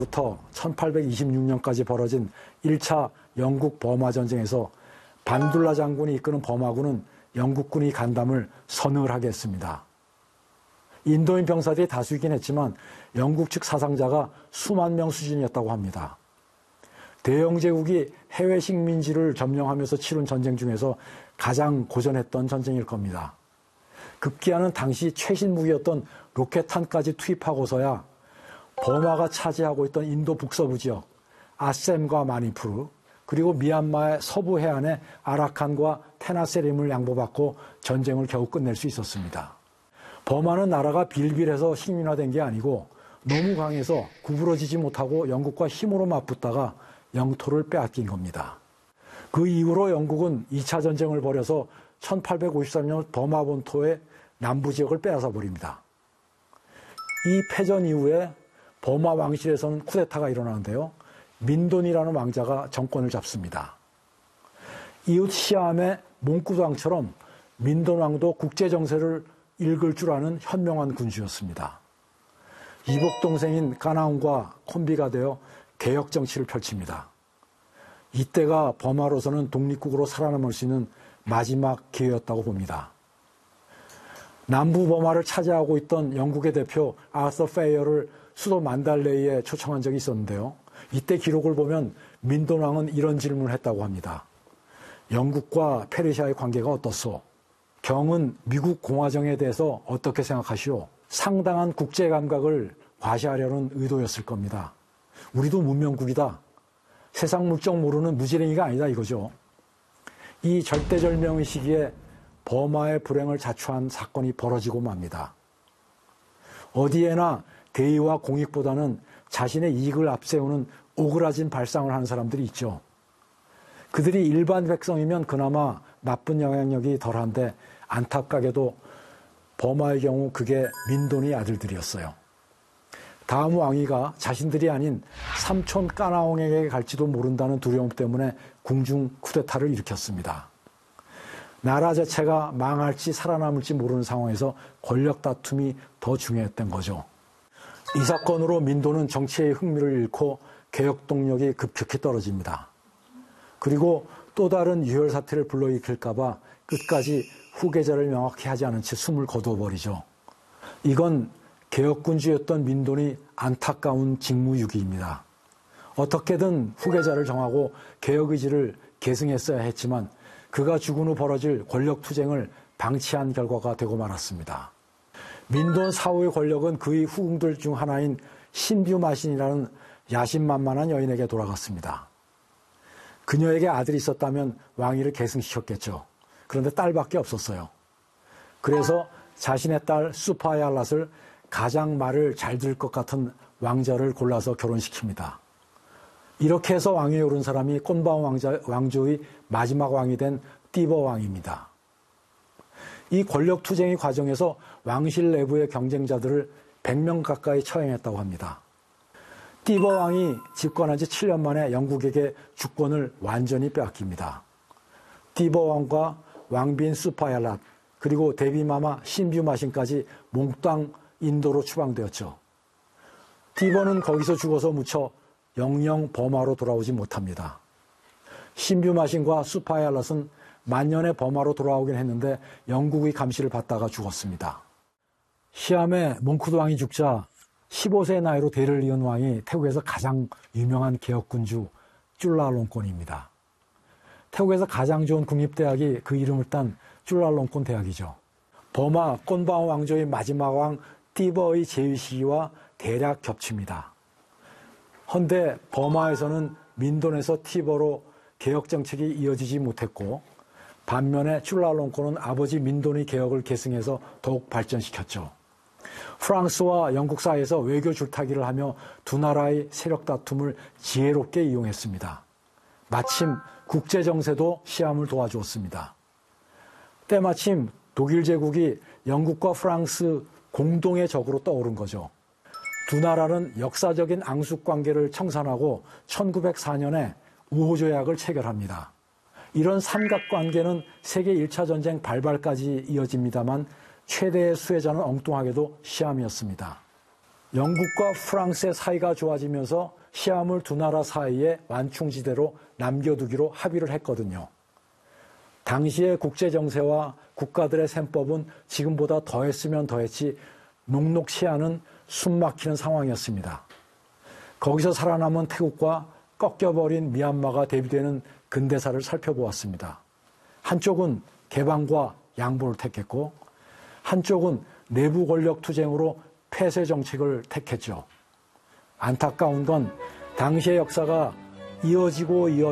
부터 1826년까지 벌어진 1차 영국 버마 전쟁에서 반둘라 장군이 이끄는 버마군은 영국군이 간담을 서늘하게 했습니다. 인도인 병사들이 다수이긴 했지만 영국 측 사상자가 수만 명 수준이었다고 합니다. 대영 제국이 해외 식민지를 점령하면서 치룬 전쟁 중에서 가장 고전했던 전쟁일 겁니다. 급기야는 당시 최신 무기였던 로켓탄까지 투입하고서야 버마가 차지하고 있던 인도 북서부 지역 아셈과 마니푸르 그리고 미얀마의 서부 해안의 아라칸과 테나세림을 양보받고 전쟁을 겨우 끝낼 수 있었습니다. 버마는 나라가 빌빌해서 식민화된 게 아니고 너무 강해서 구부러지지 못하고 영국과 힘으로 맞붙다가 영토를 빼앗긴 겁니다. 그 이후로 영국은 2차 전쟁을 벌여서 1853년 버마 본토의 남부 지역을 빼앗아 버립니다. 이 패전 이후에 버마 왕실에서는 쿠데타가 일어나는데요. 민돈이라는 왕자가 정권을 잡습니다. 이웃 시암의 몽쿠드 왕처럼 민돈 왕도 국제 정세를 읽을 줄 아는 현명한 군주였습니다. 이복 동생인 까나운과 콤비가 되어 개혁 정치를 펼칩니다. 이때가 버마로서는 독립국으로 살아남을 수 있는 마지막 기회였다고 봅니다. 남부 버마를 차지하고 있던 영국의 대표 아서 페이어를 수도 만달레이에 초청한 적이 있었는데요. 이때 기록을 보면 민돈 왕은 이런 질문을 했다고 합니다. 영국과 페르시아의 관계가 어떻소? 경은 미국 공화정에 대해서 어떻게 생각하시오? 상당한 국제 감각을 과시하려는 의도였을 겁니다. 우리도 문명국이다. 세상 물정 모르는 무지랭이가 아니다 이거죠. 이 절대절명의 시기에 버마의 불행을 자초한 사건이 벌어지고 맙니다. 어디에나 대의와 공익보다는 자신의 이익을 앞세우는 오그라진 발상을 하는 사람들이 있죠. 그들이 일반 백성이면 그나마 나쁜 영향력이 덜한데 안타깝게도 버마의 경우 그게 민돈의 아들들이었어요. 다음 왕위가 자신들이 아닌 삼촌 까나옹에게 갈지도 모른다는 두려움 때문에 궁중 쿠데타를 일으켰습니다. 나라 자체가 망할지 살아남을지 모르는 상황에서 권력 다툼이 더 중요했던 거죠. 이 사건으로 민돈은 정치의 흥미를 잃고 개혁 동력이 급격히 떨어집니다. 그리고 또 다른 유혈 사태를 불러일으킬까 봐 끝까지 후계자를 명확히 하지 않은 채 숨을 거두어버리죠. 이건 개혁군주였던 민돈이 안타까운 직무유기입니다. 어떻게든 후계자를 정하고 개혁 의지를 계승했어야 했지만 그가 죽은 후 벌어질 권력투쟁을 방치한 결과가 되고 말았습니다. 민돈 사후의 권력은 그의 후궁들 중 하나인 신뷰마신이라는 야심만만한 여인에게 돌아갔습니다. 그녀에게 아들이 있었다면 왕위를 계승시켰겠죠. 그런데 딸밖에 없었어요. 그래서 자신의 딸 수파얄랏을 가장 말을 잘 들을 것 같은 왕자를 골라서 결혼시킵니다. 이렇게 해서 왕위에 오른 사람이 꼰바옹 왕조의 마지막 왕이 된 띠버 왕입니다. 이 권력투쟁의 과정에서 왕실 내부의 경쟁자들을 100명 가까이 처형했다고 합니다. 띠버 왕이 집권한 지 7년 만에 영국에게 주권을 완전히 빼앗깁니다. 띠버 왕과 왕비인 수파얄랏 그리고 데비마마 신뷰마신까지 몽땅 인도로 추방되었죠. 띠버는 거기서 죽어서 묻혀 영영 버마로 돌아오지 못합니다. 신뷰마신과 수파얄랏은 만년에 버마로 돌아오긴 했는데 영국의 감시를 받다가 죽었습니다. 시암의 몽쿠드 왕이 죽자 15세의 나이로 대를 이은 왕이 태국에서 가장 유명한 개혁군주 쭈랄롱콘입니다. 태국에서 가장 좋은 국립대학이 그 이름을 딴 쭈랄롱콘 대학이죠. 버마 꼰바옹 왕조의 마지막 왕 띠버의 재위 시기와 대략 겹칩니다. 헌데 버마에서는 민돈에서 띠버로 개혁 정책이 이어지지 못했고 반면에 쭈랄롱콘은 아버지 민돈의 개혁을 계승해서 더욱 발전시켰죠. 프랑스와 영국 사이에서 외교 줄타기를 하며 두 나라의 세력 다툼을 지혜롭게 이용했습니다. 마침 국제정세도 시암을 도와주었습니다. 때마침 독일 제국이 영국과 프랑스 공동의 적으로 떠오른 거죠. 두 나라는 역사적인 앙숙관계를 청산하고 1904년에 우호조약을 체결합니다. 이런 삼각관계는 세계 1차 전쟁 발발까지 이어집니다만 최대의 수혜자는 엉뚱하게도 시암이었습니다. 영국과 프랑스의 사이가 좋아지면서 시암을 두 나라 사이에 완충지대로 남겨두기로 합의를 했거든요. 당시의 국제정세와 국가들의 셈법은 지금보다 더했으면 더했지 녹록치 않은 숨막히는 상황이었습니다. 거기서 살아남은 태국과 꺾여버린 미얀마가 대비되는 근대사를 살펴보았습니다. 한쪽은 개방과 양보를 택했고 한쪽은 내부 권력 투쟁으로 폐쇄 정책을 택했죠. 안타까운 건 당시의 역사가 이어지고